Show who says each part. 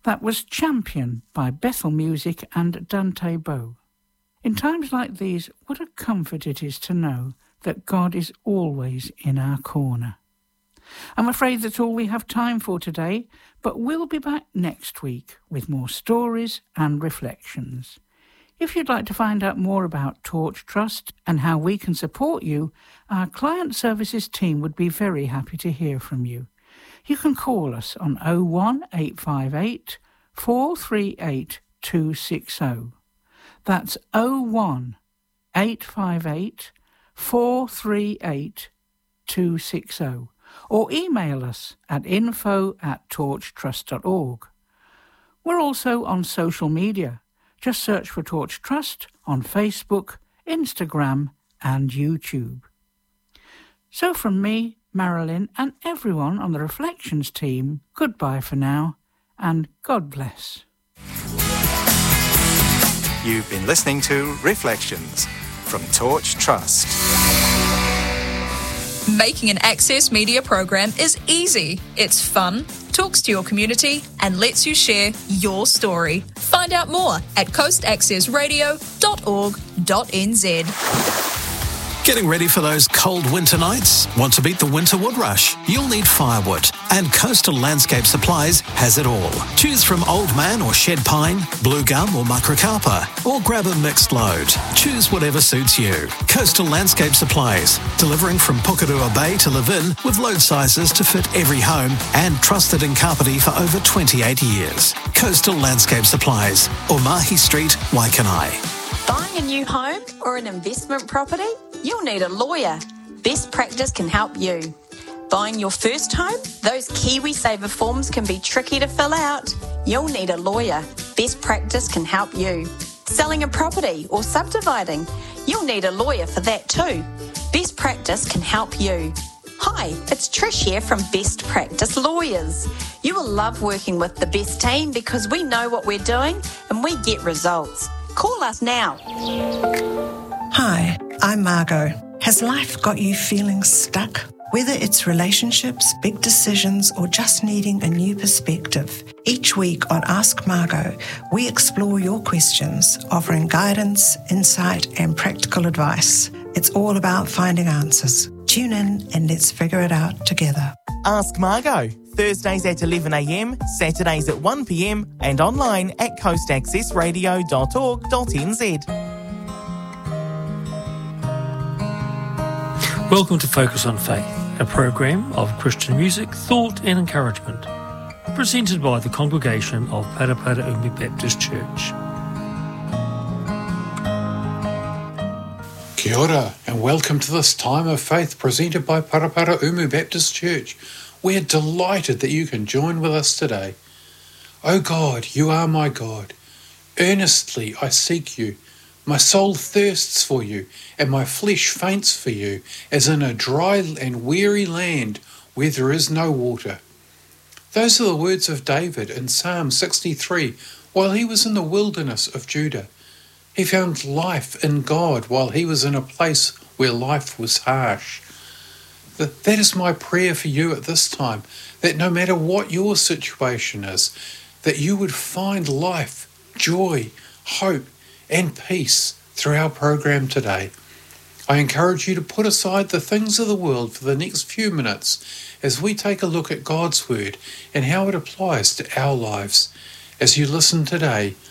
Speaker 1: That was Champion by Bethel Music and Dante Bowe. In times like these, what a comfort it is to know that God is always in our corner. I'm afraid that's all we have time for today, but we'll be back next week with more stories and reflections. If you'd like to find out more about Torch Trust and how we can support you, our client services team would be very happy to hear from you. You can call us on 01858 438 260. That's 01858 438 260. Or email us at info@torchtrust.org. We're also on social media. Just search for Torch Trust on Facebook, Instagram and YouTube. So from me, Marilyn and everyone on the Reflections team, goodbye for now and God bless.
Speaker 2: You've been listening to Reflections from Torch Trust.
Speaker 3: Making an Access Media program is easy. It's fun, talks to your community, and lets you share your story. Find out more at coastaccessradio.org.nz.
Speaker 4: Getting ready for those cold winter nights? Want to beat the winter wood rush? You'll need firewood, and Coastal Landscape Supplies has it all. Choose from Old Man or Shed Pine, Blue Gum or Macrocarpa, or grab a mixed load. Choose whatever suits you. Coastal Landscape Supplies, delivering from Pukerua Bay to Levin with load sizes to fit every home and trusted in Kapiti for over 28 years. Coastal Landscape Supplies, Omahi Street, Waikanae.
Speaker 5: Buying a new home or an investment property? You'll need a lawyer. Best Practice can help you. Buying your first home? Those KiwiSaver forms can be tricky to fill out. You'll need a lawyer. Best Practice can help you. Selling a property or subdividing? You'll need a lawyer for that too. Best Practice can help you. Hi, it's Trish here from Best Practice Lawyers. You will love working with the best team because we know what we're doing and we get results. Call us now.
Speaker 6: Hi, I'm Margot. Has life got you feeling stuck? Whether it's relationships, big decisions, or just needing a new perspective, each week on Ask Margot, we explore your questions, offering guidance, insight, and practical advice. It's all about finding answers. Tune in and let's figure it out together.
Speaker 7: Ask Margot, Thursdays at 11am, Saturdays at 1pm, and online at coastaccessradio.org.nz.
Speaker 8: Welcome to Focus on Faith, a program of Christian music, thought and encouragement, presented by the congregation of Parapara Umi Baptist Church.
Speaker 9: Kia ora, and welcome to this time of faith presented by Parapara Umi Baptist Church. We're delighted that you can join with us today. O God, you are my God. Earnestly I seek you. My soul thirsts for you, and my flesh faints for you, as in a dry and weary land where there is no water. Those are the words of David in Psalm 63 while he was in the wilderness of Judah. He found life in God while he was in a place where life was harsh. That is my prayer for you at this time, that no matter what your situation is, that you would find life, joy, hope, and peace through our program today. I encourage you to put aside the things of the world for the next few minutes as we take a look at God's Word and how it applies to our lives. As you listen today,